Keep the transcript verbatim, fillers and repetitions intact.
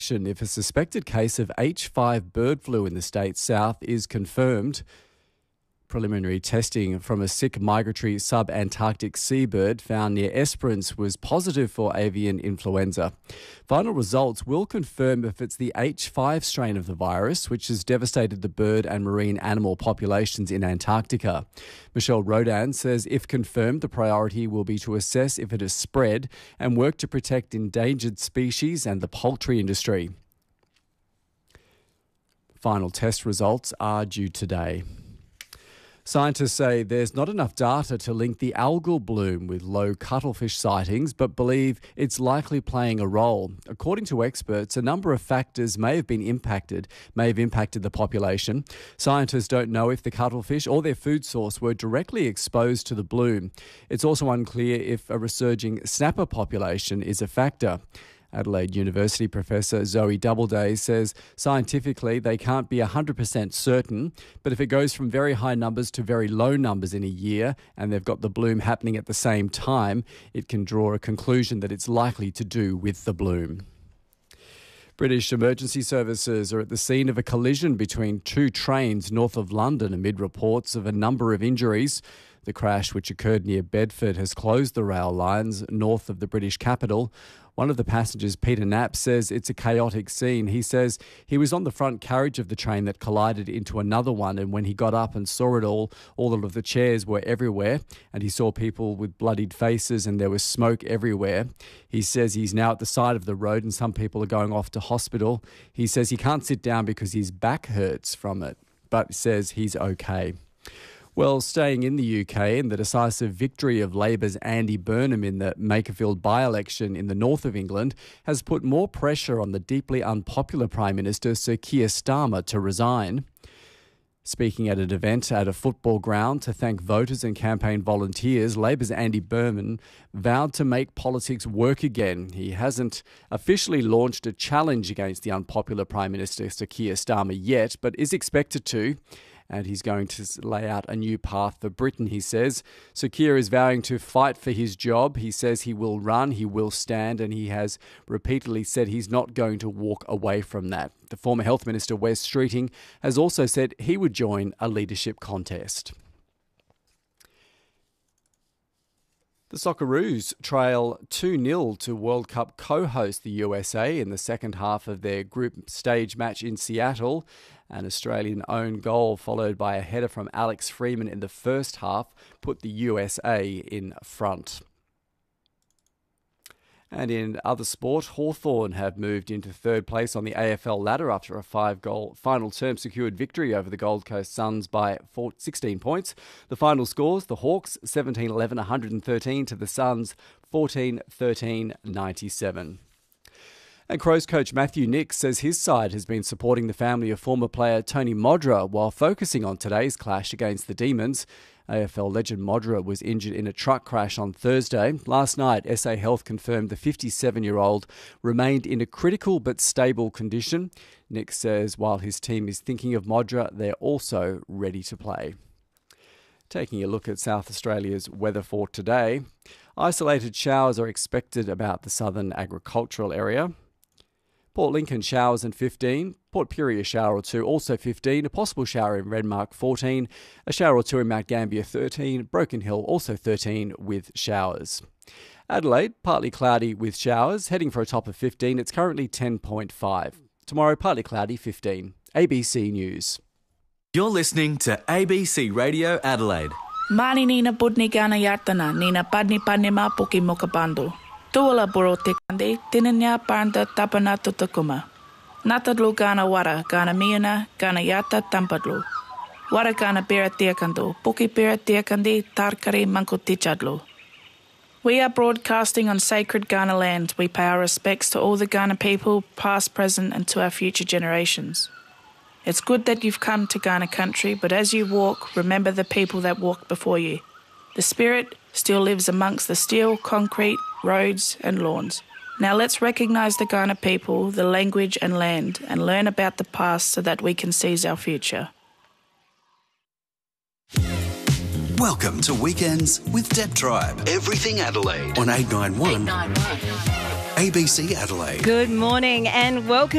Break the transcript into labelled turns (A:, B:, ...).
A: if a suspected case of H five bird flu in the state south is confirmed. Preliminary testing from a sick migratory sub-Antarctic seabird found near Esperance was positive for avian influenza. Final results will confirm if it's the H five strain of the virus, which has devastated the bird and marine animal populations in Antarctica. Michelle Rodan says if confirmed, the priority will be to assess if it has spread and work to protect endangered species and the poultry industry. Final test results are due today. Scientists say there's not enough data to link the algal bloom with low cuttlefish sightings, but believe it's likely playing a role. According to experts, a number of factors may have been impacted, may have impacted the population. Scientists don't know if the cuttlefish or their food source were directly exposed to the bloom. It's also unclear if a resurging snapper population is a factor. Adelaide University professor Zoe Doubleday says scientifically they can't be one hundred percent certain, but if it goes from very high numbers to very low numbers in a year and they've got the bloom happening at the same time, it can draw a conclusion that it's likely to do with the bloom. British emergency services are at the scene of a collision between two trains north of London amid reports of a number of injuries. The crash, which occurred near Bedford, has closed the rail lines north of the British capital. One of the passengers, Peter Knapp, says it's a chaotic scene. He says he was on the front carriage of the train that collided into another one, and when he got up and saw it all, all of the chairs were everywhere, and he saw people with bloodied faces and there was smoke everywhere. He says he's now at the side of the road and some people are going off to hospital. He says he can't sit down because his back hurts from it, but says he's okay. Well, staying in the U K, and the decisive victory of Labor's Andy Burnham in the Makerfield by-election in the north of England has put more pressure on the deeply unpopular Prime Minister Sir Keir Starmer to resign. Speaking at an event at a football ground to thank voters and campaign volunteers, Labor's Andy Burnham vowed to make politics work again. He hasn't officially launched a challenge against the unpopular Prime Minister Sir Keir Starmer yet, but is expected to. And he's going to lay out a new path for Britain, he says. Sir Keir is vowing to fight for his job. He says he will run, he will stand, and he has repeatedly said he's not going to walk away from that. The former Health Minister, Wes Streeting, has also said he would join a leadership contest. The Socceroos trail two nil to World Cup co-host the U S A in the second half of their group stage match in Seattle. An Australian own goal followed by a header from Alex Freeman in the first half put the U S A in front. And in other sport, Hawthorn have moved into third place on the A F L ladder after a five-goal final term secured victory over the Gold Coast Suns by sixteen points. The final scores, the Hawks seventeen eleven one hundred thirteen to the Suns fourteen thirteen ninety-seven. And Crows coach Matthew Nicks says his side has been supporting the family of former player Tony Modra while focusing on today's clash against the Demons. A F L legend Modra was injured in a truck crash on Thursday. Last night, S A Health confirmed the fifty-seven-year-old remained in a critical but stable condition. Nicks says while his team is thinking of Modra, they're also ready to play. Taking a look at South Australia's weather for today, isolated showers are expected about the southern agricultural area. Port Lincoln showers and fifteen, Port Pirie a shower or two, also fifteen, a possible shower in Renmark fourteen, a shower or two in Mount Gambier thirteen, Broken Hill also thirteen with showers. Adelaide, partly cloudy with showers, heading for a top of fifteen, it's currently ten point five. Tomorrow, partly cloudy, fifteen. A B C News.
B: You're listening to A B C Radio Adelaide.
C: Mani nina budni gana yartana, nina padni padni ma puki mokabandu. Tuala boro tekande, tinanya panda tapana tutakuma. Natadlu gana wara, gana miuna, gana yata tampadlu. Wara gana bera tiakando, puki bera tiakandi, tarkari mankutichadlu. We are broadcasting on sacred Ghana land. We pay our respects to all the Ghana people, past, present, and to our future generations. It's good that you've come to Ghana country, but as you walk, remember the people that walked before you. The spirit still lives amongst the steel, concrete, roads and lawns. Now let's recognise the Ghana people, the language and land, and learn about the past so that we can seize our future.
D: Welcome to Weekends with Deb Tribe. Everything Adelaide on eight nine one A B C Adelaide.
E: Good morning and welcome